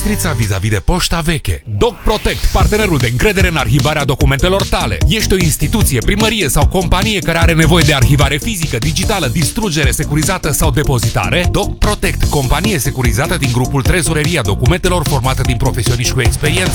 Bistrița vis-a-vis de Poșta Veche. Doc Protect, partenerul de încredere în arhivarea documentelor tale. Ești o instituție, primărie sau companie care are nevoie de arhivare fizică, digitală, distrugere securizată sau depozitare? Doc Protect, companie securizată din grupul Trezoreria Documentelor formată din profesioniști cu experiență.